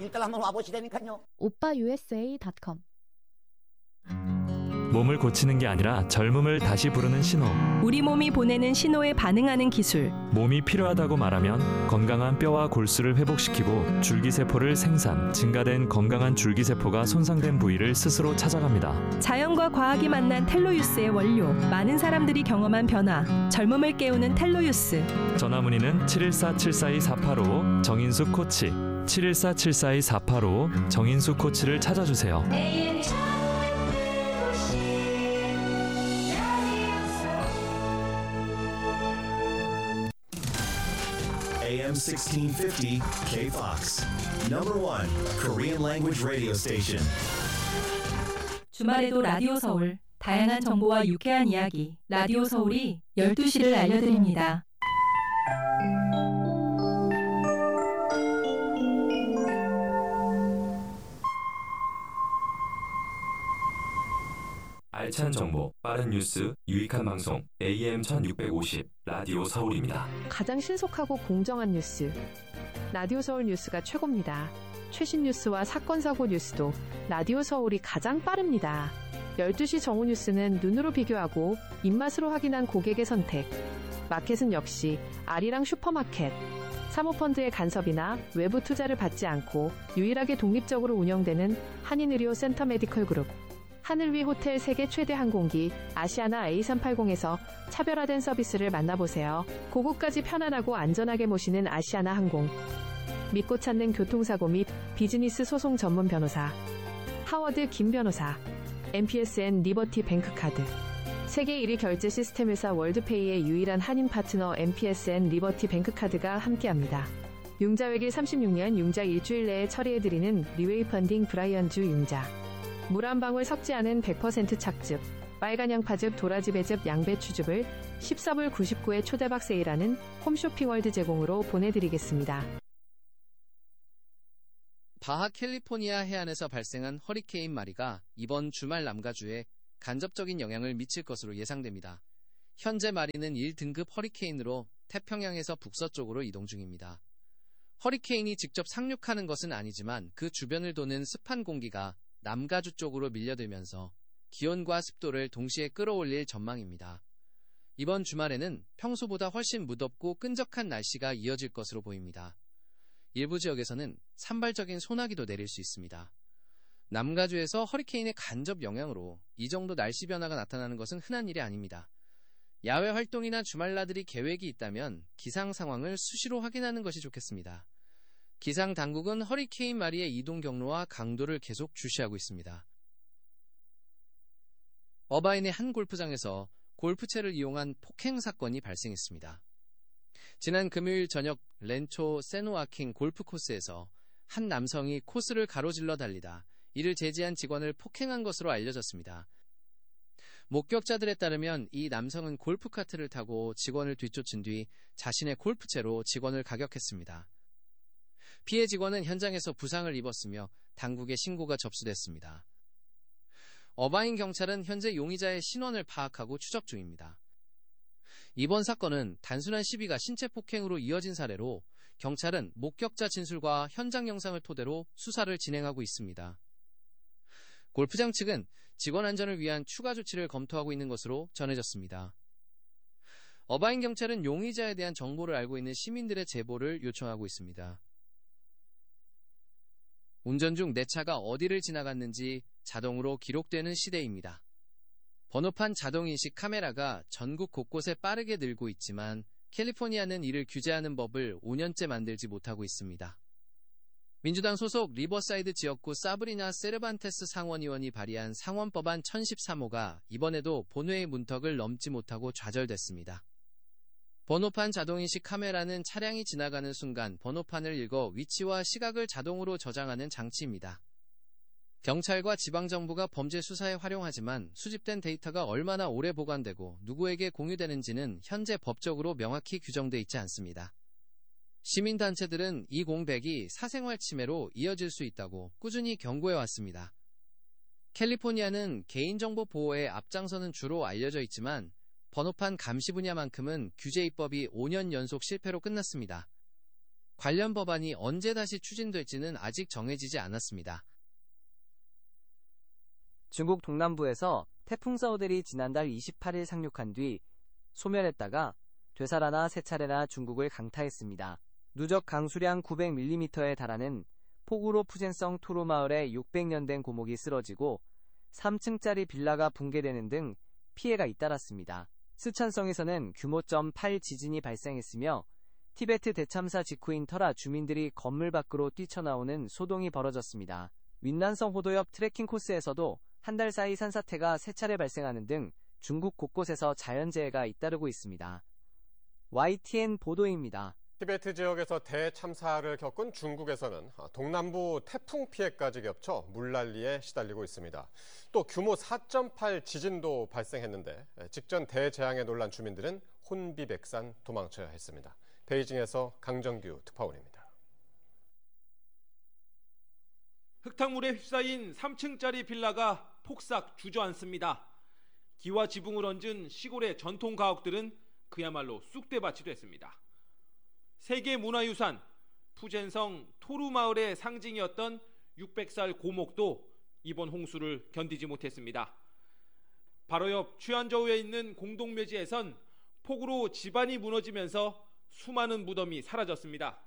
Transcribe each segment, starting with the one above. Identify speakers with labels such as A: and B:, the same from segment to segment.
A: 도와줄 한번 와보시라니까요.
B: 오빠usa.com.
C: 몸을 고치는 게 아니라 젊음을 다시 부르는 신호.
D: 우리 몸이 보내는 신호에 반응하는 기술.
C: 몸이 필요하다고 말하면 건강한 뼈와 골수를 회복시키고 줄기세포를 생산, 증가된 건강한 줄기세포가 손상된 부위를 스스로 찾아갑니다.
D: 자연과 과학이 만난 텔로유스의 원료. 많은 사람들이 경험한 변화. 젊음을 깨우는 텔로유스.
C: 전화문의는 714-742-485 정인수 코치, 714-742-485 정인수 코치를 찾아주세요.
E: AM 1650 K-Fox, number one Korean language radio station.
D: 주말에도 라디오 서울. 다양한 정보와 유쾌한 이야기. 라디오 서울이 12시를 알려드립니다.
C: 알찬 정보, 빠른 뉴스, 유익한 방송 AM 1650 라디오 서울입니다.
F: 가장 신속하고 공정한 뉴스. 라디오 서울 뉴스가 최고입니다. 최신 뉴스와 사건 사고 뉴스도 라디오 서울이 가장 빠릅니다. 12시 정오 뉴스는 눈으로 비교하고 입맛으로 확인한 고객의 선택. 마켓은 역시 아리랑 슈퍼마켓. 사모펀드의 간섭이나 외부 투자를 받지 않고 유일하게 독립적으로 운영되는 한인의료 센터 메디컬 그룹. 하늘 위 호텔 세계 최대 항공기 아시아나 A380에서 차별화된 서비스를 만나보세요. 고국까지 편안하고 안전하게 모시는 아시아나 항공. 믿고 찾는 교통사고 및 비즈니스 소송 전문 변호사 하워드 김 변호사. MPSN 리버티 뱅크카드. 세계 1위 결제 시스템 회사 월드페이의 유일한 한인 파트너 MPSN 리버티 뱅크카드가 함께합니다. 융자 외길 36년 융자 일주일 내에 처리해드리는 리웨이 펀딩 브라이언주 융자. 물 한 방울 섞지 않은 100% 착즙, 빨간 양파즙, 도라지배즙, 양배추즙을 14불 99에 초대박 세일하는 홈쇼핑월드 제공으로 보내드리겠습니다.
G: 바하 캘리포니아 해안에서 발생한 허리케인 마리가 이번 주말 남가주에 간접적인 영향을 미칠 것으로 예상됩니다. 현재 마리는 1등급 허리케인으로 태평양에서 북서쪽으로 이동 중입니다. 허리케인이 직접 상륙하는 것은 아니지만 그 주변을 도는 습한 공기가 남가주 쪽으로 밀려들면서 기온과 습도를 동시에 끌어올릴 전망입니다. 이번 주말에는 평소보다 훨씬 무덥고 끈적한 날씨가 이어질 것으로 보입니다. 일부 지역에서는 산발적인 소나기도 내릴 수 있습니다. 남가주에서 허리케인의 간접 영향으로 이 정도 날씨 변화가 나타나는 것은 흔한 일이 아닙니다. 야외 활동이나 주말나들이 계획이 있다면 기상 상황을 수시로 확인하는 것이 좋겠습니다. 기상 당국은 허리케인 마리의 이동 경로와 강도를 계속 주시하고 있습니다. 어바인의 한 골프장에서 골프채를 이용한 폭행 사건이 발생했습니다. 지난 금요일 저녁 렌초 세노아킹 골프 코스에서 한 남성이 코스를 가로질러 달리다 이를 제지한 직원을 폭행한 것으로 알려졌습니다. 목격자들에 따르면 이 남성은 골프카트를 타고 직원을 뒤쫓은 뒤 자신의 골프채로 직원을 가격했습니다. 피해 직원은 현장에서 부상을 입었으며 당국에 신고가 접수됐습니다. 어바인 경찰은 현재 용의자의 신원을 파악하고 추적 중입니다. 이번 사건은 단순한 시비가 신체 폭행으로 이어진 사례로 경찰은 목격자 진술과 현장 영상을 토대로 수사를 진행하고 있습니다. 골프장 측은 직원 안전을 위한 추가 조치를 검토하고 있는 것으로 전해졌습니다. 어바인 경찰은 용의자에 대한 정보를 알고 있는 시민들의 제보를 요청하고 있습니다. 운전 중 내 차가 어디를 지나갔는지 자동으로 기록되는 시대입니다. 번호판 자동인식 카메라가 전국 곳곳에 빠르게 늘고 있지만 캘리포니아는 이를 규제하는 법을 5년째 만들지 못하고 있습니다. 민주당 소속 리버사이드 지역구 사브리나 세르반테스 상원의원이 발의한 상원법안 1013호가 이번에도 본회의 문턱을 넘지 못하고 좌절됐습니다. 번호판 자동인식 카메라는 차량이 지나가는 순간 번호판을 읽어 위치와 시각을 자동으로 저장하는 장치입니다. 경찰과 지방정부가 범죄 수사에 활용하지만 수집된 데이터가 얼마나 오래 보관되고 누구에게 공유되는지는 현재 법적으로 명확히 규정돼 있지 않습니다. 시민단체들은 이 공백이 사생활 침해로 이어질 수 있다고 꾸준히 경고해왔습니다. 캘리포니아는 개인정보 보호에 앞장서는 주로 알려져 있지만 번호판 감시 분야만큼은 규제 입법이 5년 연속 실패로 끝났습니다. 관련 법안이 언제 다시 추진될지는 아직 정해지지 않았습니다.
A: 중국 동남부에서 태풍 사우델이 지난달 28일 상륙한 뒤 소멸했다가 되살아나 세 차례나 중국을 강타했습니다. 누적 강수량 900mm에 달하는 폭우로 푸젠성 토루마을에 600년 된 고목이 쓰러지고 3층짜리 빌라가 붕괴되는 등 피해가 잇따랐습니다. 스촨성에서는 규모 8 지진이 발생했으며 티베트 대참사 직후인 터라 주민들이 건물 밖으로 뛰쳐나오는 소동이 벌어졌습니다. 윈난성 호도 옆 트레킹 코스에서도 한 달 사이 산사태가 3차례 발생하는 등 중국 곳곳에서 자연재해가 잇따르고 있습니다. YTN 보도입니다.
H: 티베트 지역에서 대참사를 겪은 중국에서는 동남부 태풍 피해까지 겹쳐 물난리에 시달리고 있습니다. 또 규모 4.8 지진도 발생했는데 직전 대재앙에 놀란 주민들은 혼비백산 도망쳐야 했습니다. 베이징에서 강정규 특파원입니다.
I: 흙탕물에 휩싸인 3층짜리 빌라가 폭삭 주저앉습니다. 기와 지붕을 얹은 시골의 전통 가옥들은 그야말로 쑥대밭이 됐습니다. 세계문화유산 푸젠성 토루마을의 상징이었던 600살 고목도 이번 홍수를 견디지 못했습니다. 바로 옆 취안저우에 있는 공동묘지에선 폭우로 집안이 무너지면서 수많은 무덤이 사라졌습니다.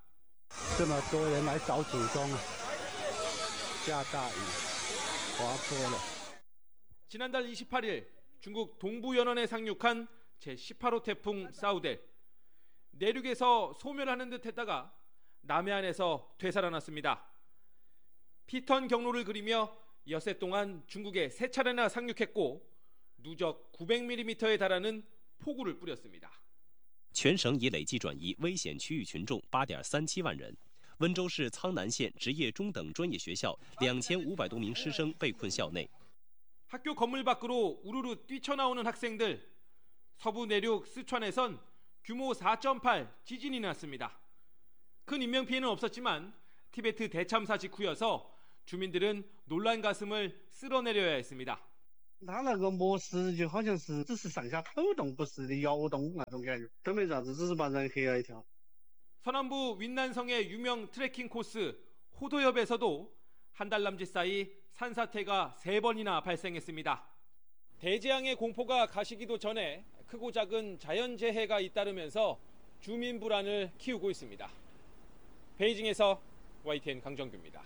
I: 지난달 28일 중국 동부연안에 상륙한 제18호 태풍 사우델. 내륙에서 소멸하는 듯 했다가 남해안에서 되살아났습니다. 피턴 경로를 그리며 엿새 동안 중국에 3차례나 상륙했고 누적 900mm에 달하는 폭우를 뿌렸습니다.
J: 全省已累计转移危险区域群众 8.37万人。温州市苍南县职业中等专业学校2500多名师生被困校内。
I: 학교 건물 밖으로 우르르 뛰쳐나오는 학생들. 서부 내륙 스촨에선 규모 4.8 지진이 났습니다. 큰 인명피해는 없었지만 티베트 대참사 직후여서 주민들은 놀란 가슴을 쓸어내려야 했습니다.
K: 它那个模式就好像是只是上下抖动，不是摇动那种感觉，都没啥子，只是把人吓了一跳。
I: 서남부 윈난성의 유명 트레킹 코스 호도엽에서도 한 달 남짓 사이 산사태가 3번이나 발생했습니다. 대재앙의 공포가 가시기도 전에 크고 작은 자연재해가 잇따르면서 주민 불안을 키우고 있습니다. 베이징에서 YTN 강정규입니다.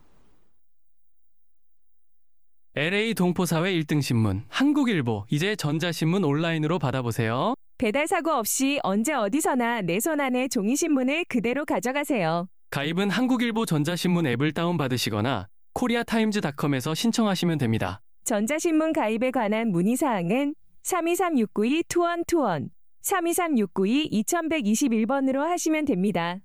L: LA 동포사회 1등 신문 한국일보, 이제 전자신문 온라인으로 받아보세요.
D: 배달 사고 없이 언제 어디서나 내 손 안에 종이신문을 그대로 가져가세요.
L: 가입은 한국일보 전자신문 앱을 다운받으시거나 코리아타임즈닷컴에서 신청하시면 됩니다.
D: 전자신문 가입에 관한 문의사항은 323-692-2121, 323-692-2121번으로 하시면 됩니다.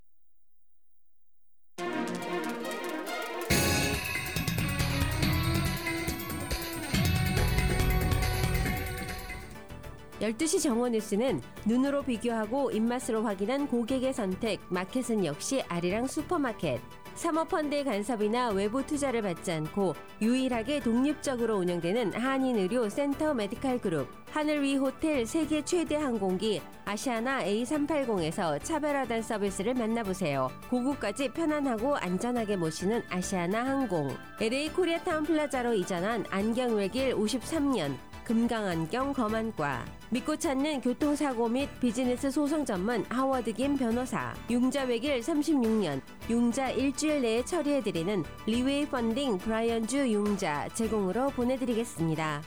M: (12시) 정오 뉴스는 눈으로 비교하고 입맛으로 확인한 고객의 선택, 마켓은 역시 아리랑 슈퍼마켓. 사모펀드의 간섭이나 외부 투자를 받지 않고 유일하게 독립적으로 운영되는 한인의료 센터 메디칼 그룹, 하늘 위 호텔 세계 최대 항공기 아시아나 A380에서 차별화된 서비스를 만나보세요. 고국까지 편안하고 안전하게 모시는 아시아나 항공. LA 코리아타운 플라자로 이전한 안경외길 53년. 금강안경 검안과. 믿고 찾는 교통사고 및 비즈니스 소송 전문 하워드 김 변호사. 융자외길 36년. 융자 일주일 내에 처리해드리는 리웨이 펀딩 브라이언주 융자 제공으로 보내드리겠습니다.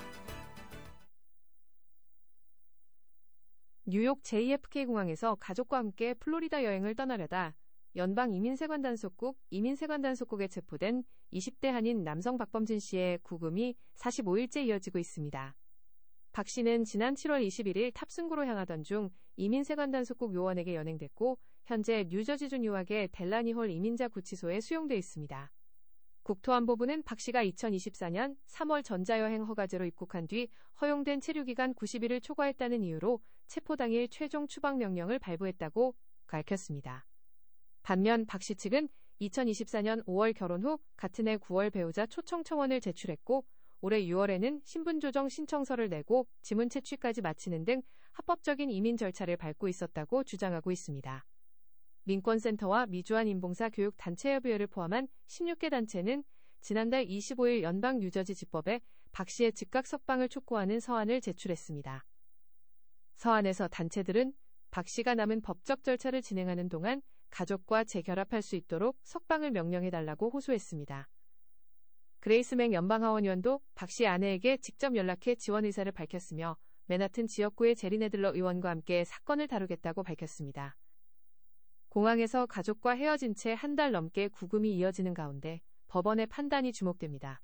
F: 뉴욕 JFK 공항에서 가족과 함께 플로리다 여행을 떠나려다 연방 이민세관단속국 이민세관단속국에 체포된 20대 한인 남성 박범진 씨의 구금이 45일째 이어지고 있습니다. 박 씨는 지난 7월 21일 탑승구로 향하던 중 이민세관단속국 요원에게 연행됐고 현재 뉴저지주 뉴악의 델라니홀 이민자 구치소에 수용돼 있습니다. 국토안보부는 박 씨가 2024년 3월 전자여행 허가제로 입국한 뒤 허용된 체류기간 90일을 초과했다는 이유로 체포 당일 최종 추방명령을 발부했다고 밝혔습니다. 반면 박 씨 측은 2024년 5월 결혼 후 같은 해 9월 배우자 초청 청원을 제출했고 올해 6월에는 신분조정 신청서를 내고 지문 채취까지 마치는 등 합법적인 이민 절차를 밟고 있었다고 주장하고 있습니다. 민권센터와 미주한인봉사 교육단체협의회를 포함한 16개 단체는 지난달 25일 연방 뉴저지 지법에 박 씨의 즉각 석방을 촉구하는 서한을 제출했습니다. 서한에서 단체들은 박 씨가 남은 법적 절차를 진행하는 동안 가족과 재결합할 수 있도록 석방을 명령해달라고 호소했습니다. 그레이스 맥 연방하원의원도 박 씨 아내에게 직접 연락해 지원 의사를 밝혔으며 맨하튼 지역구의 제리 네들러 의원과 함께 사건을 다루겠다고 밝혔습니다. 공항에서 가족과 헤어진 채 한 달 넘게 구금이 이어지는 가운데 법원의 판단이 주목됩니다.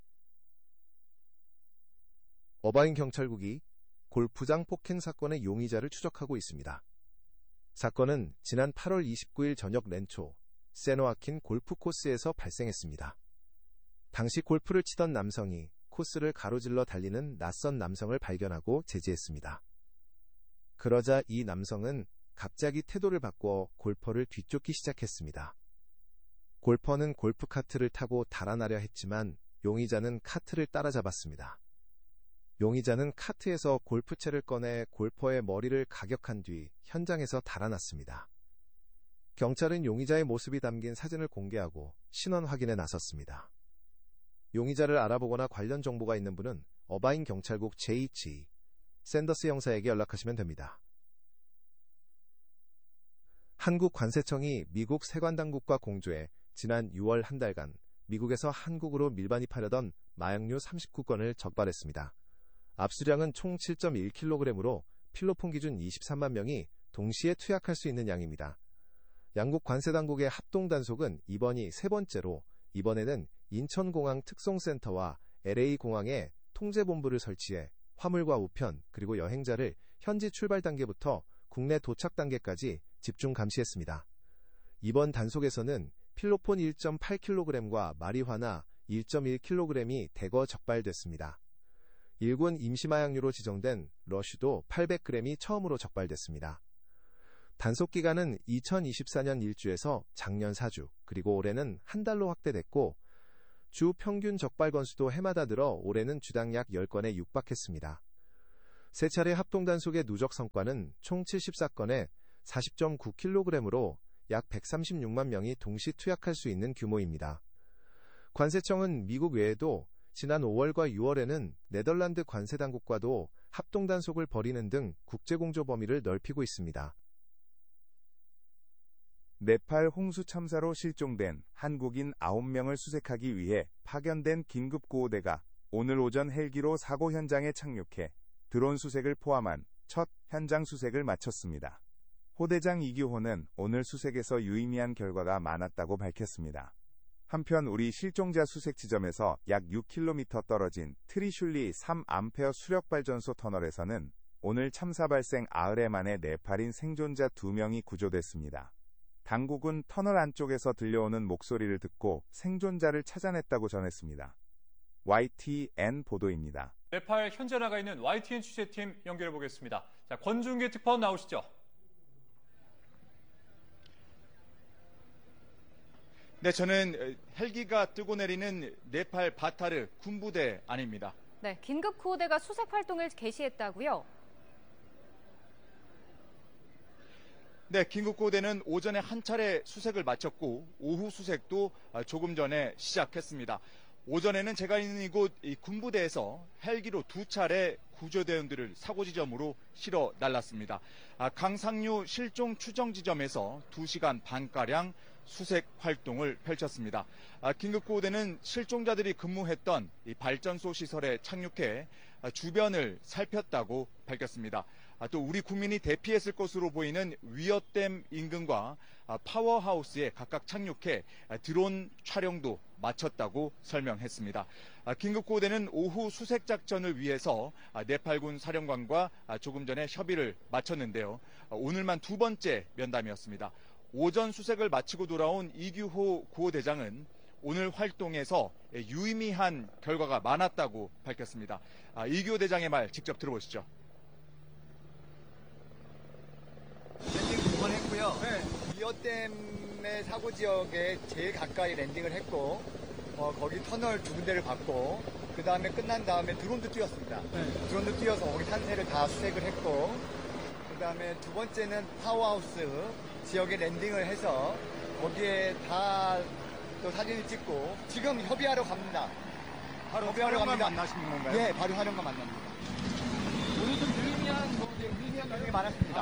N: 어바인 경찰국이 골프장 폭행 사건의 용의자를 추적하고 있습니다. 사건은 지난 8월 29일 저녁 렌초, 세노아킨 골프 코스에서 발생했습니다. 당시 골프를 치던 남성이 코스를 가로질러 달리는 낯선 남성을 발견하고 제지했습니다. 그러자 이 남성은 갑자기 태도를 바꿔 골퍼를 뒤쫓기 시작했습니다. 골퍼는 골프카트를 타고 달아나려 했지만 용의자는 카트를 따라잡았습니다. 용의자는 카트에서 골프채를 꺼내 골퍼의 머리를 가격한 뒤 현장에서 달아났습니다. 경찰은 용의자의 모습이 담긴 사진을 공개하고 신원 확인에 나섰습니다. 용의자를 알아보거나 관련 정보가 있는 분은 어바인 경찰국 J.H. 샌더스 형사에게 연락하시면 됩니다. 한국 관세청이 미국 세관당국과 공조해 지난 6월 한 달간 미국에서 한국으로 밀반입하려던 마약류 39건을 적발했습니다. 압수량은 총 7.1kg으로 필로폰 기준 23만 명이 동시에 투약할 수 있는 양입니다. 양국 관세당국의 합동단속은 이번이 세 번째로 이번에는 인천공항 특송센터와 LA공항에 통제본부를 설치해 화물과 우편 그리고 여행자를 현지 출발 단계부터 국내 도착 단계까지 집중 감시했습니다. 이번 단속에서는 필로폰 1.8kg과 마리화나 1.1kg이 대거 적발됐습니다. 일군 임시마약류로 지정된 러쉬도 800g이 처음으로 적발됐습니다. 단속 기간은 2024년 1주에서 작년 4주, 그리고 올해는 한 달로 확대됐고 주 평균 적발 건수도 해마다 늘어 올해는 주당 약 10건에 육박했습니다. 세 차례 합동단속의 누적 성과는 총 74건에 40.9kg으로 약 136만 명이 동시 투약할 수 있는 규모입니다. 관세청은 미국 외에도 지난 5월과 6월에는 네덜란드 관세당국과도 합동단속을 벌이는 등 국제공조 범위를 넓히고 있습니다.
O: 네팔 홍수 참사로 실종된 한국인 9명을 수색하기 위해 파견된 긴급구호대가 오늘 오전 헬기로 사고 현장에 착륙해 드론 수색을 포함한 첫 현장 수색을 마쳤습니다. 호대장 이규호는 오늘 수색에서 유의미한 결과가 많았다고 밝혔습니다. 한편 우리 실종자 수색 지점에서 약 6km 떨어진 트리슐리 3A 수력발전소 터널에서는 오늘 참사 발생 8회 만에 네팔인 생존자 2명이 구조됐습니다. 당국은 터널 안쪽에서 들려오는 목소리를 듣고 생존자를 찾아냈다고 전했습니다. YTN 보도입니다.
P: 네팔 현재 나가 있는 YTN 취재팀 연결해 보겠습니다. 자, 권중기 특파원 나오시죠.
Q: 네, 저는 헬기가 뜨고 내리는 네팔 바타르 군부대 안입니다.
R: 네, 긴급 구호대가 수색 활동을 개시했다고요?
Q: 네, 긴급구호대는 오전에 한 차례 수색을 마쳤고 오후 수색도 조금 전에 시작했습니다. 오전에는 제가 있는 이곳 군부대에서 헬기로 2차례 구조대원들을 사고 지점으로 실어 날랐습니다. 강상류 실종 추정 지점에서 2시간 반가량 수색 활동을 펼쳤습니다. 긴급구호대는 실종자들이 근무했던 이 발전소 시설에 착륙해 주변을 살폈다고 밝혔습니다. 또 우리 국민이 대피했을 것으로 보이는 위어댐 인근과 파워하우스에 각각 착륙해 드론 촬영도 마쳤다고 설명했습니다. 긴급구호대는 오후 수색 작전을 위해서 네팔군 사령관과 조금 전에 협의를 마쳤는데요. 오늘만 2번째 면담이었습니다. 오전 수색을 마치고 돌아온 이규호 구호대장은 오늘 활동에서 유의미한 결과가 많았다고 밝혔습니다. 이규호 대장의 말 직접 들어보시죠.
S: 랜딩 2번 했고요. 네. 위어댐의 사고 지역에 제일 가까이 랜딩을 했고 거기 터널 2군데를 봤고 그 다음에 끝난 다음에 드론도 띄웠습니다. 네. 드론도 띄워서 거기 산세를 다 수색을 했고 그 다음에 2번째는 파워하우스 지역에 랜딩을 해서 거기에 다 또 사진을 찍고 지금 협의하러 갑니다.
Q: 바로
S: 협의하러
Q: 촬영관
S: 갑니다.
Q: 만나시는 건가요?
S: 네, 바로 촬영관 만납니다. 오늘 좀 유의미한 내용이 많았습니다.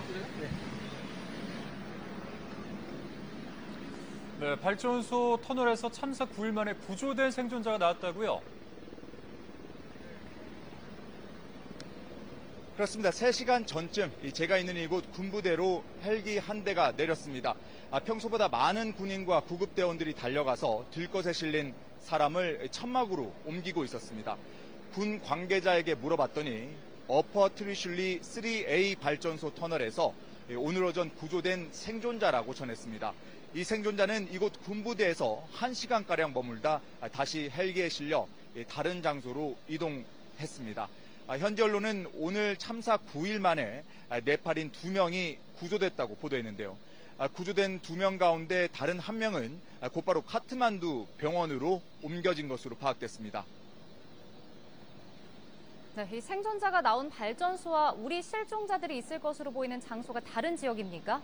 P: 네, 발전소 터널에서 참사 9일 만에 구조된 생존자가 나왔다고요?
Q: 그렇습니다. 3시간 전쯤 제가 있는 이곳 군부대로 헬기 한 대가 내렸습니다. 평소보다 많은 군인과 구급대원들이 달려가서 들것에 실린 사람을 천막으로 옮기고 있었습니다. 군 관계자에게 물어봤더니 어퍼 트리슐리 3A 발전소 터널에서 오늘 오전 구조된 생존자라고 전했습니다. 이 생존자는 이곳 군부대에서 1시간가량 머물다 다시 헬기에 실려 다른 장소로 이동했습니다. 현지 언론은 오늘 참사 9일 만에 네팔인 2명이 구조됐다고 보도했는데요. 구조된 2명 가운데 다른 1명은 곧바로 카트만두 병원으로 옮겨진 것으로 파악됐습니다.
R: 네, 이 생존자가 나온 발전소와 우리 실종자들이 있을 것으로 보이는 장소가 다른 지역입니까?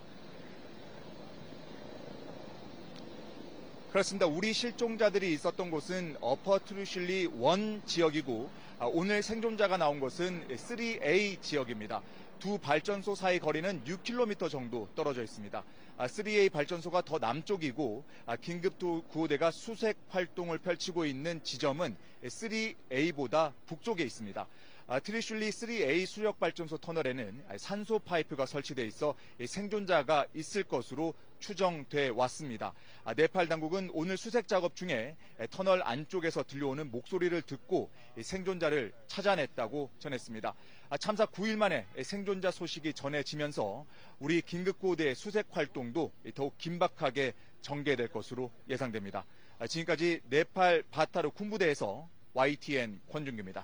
Q: 그렇습니다. 우리 실종자들이 있었던 곳은 어퍼 트루슐리 1 지역이고 오늘 생존자가 나온 곳은 3A 지역입니다. 두 발전소 사이 거리는 6km 정도 떨어져 있습니다. 3A 발전소가 더 남쪽이고 긴급 구호대가 수색 활동을 펼치고 있는 지점은 3A보다 북쪽에 있습니다. 트리슐리 3A 수력발전소 터널에는 산소 파이프가 설치돼 있어 생존자가 있을 것으로 추정돼 왔습니다. 네팔 당국은 오늘 수색 작업 중에 터널 안쪽에서 들려오는 목소리를 듣고 생존자를 찾아냈다고 전했습니다. 참사 9일 만에 생존자 소식이 전해지면서 우리 긴급구호대의 수색 활동도 더욱 긴박하게 전개될 것으로 예상됩니다. 지금까지 네팔 바타르 군부대에서 YTN 권준규입니다.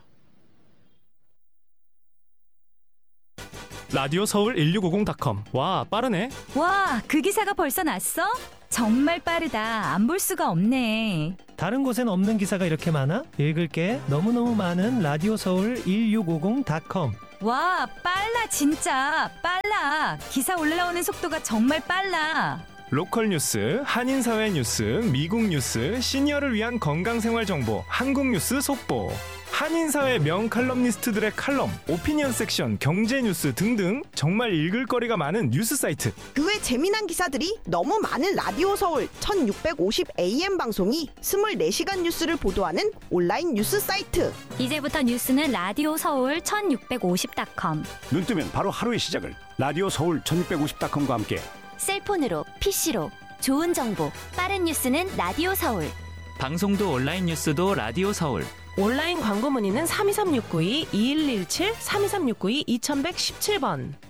C: 라디오 서울 1650.com. 와, 빠르네.
T: 와, 그 기사가 벌써 났어? 정말 빠르다. 안 볼 수가 없네.
U: 다른 곳엔 없는 기사가 이렇게 많아? 읽을게. 너무너무 많은 라디오 서울 1650.com.
T: 와, 빨라 진짜. 빨라. 기사 올라오는 속도가 정말 빨라.
C: 로컬 뉴스, 한인사회 뉴스, 미국 뉴스, 시니어를 위한 건강생활 정보, 한국 뉴스 속보. 한인사회 명칼럼니스트들의 칼럼, 오피니언 섹션, 경제 뉴스 등등 정말 읽을 거리가 많은 뉴스 사이트.
V: 그 외 재미난 기사들이 너무 많은 라디오 서울 1650 AM 방송이 24시간 뉴스를 보도하는 온라인 뉴스 사이트.
T: 이제부터 뉴스는 라디오 서울 1650.com.
W: 눈 뜨면 바로 하루의 시작을 라디오 서울 1650.com과 함께
T: 셀폰으로, PC로 좋은 정보, 빠른 뉴스는 라디오 서울.
X: 방송도 온라인 뉴스도 라디오 서울.
D: 온라인 광고 문의는 323-692-2117, 323-692-2117번.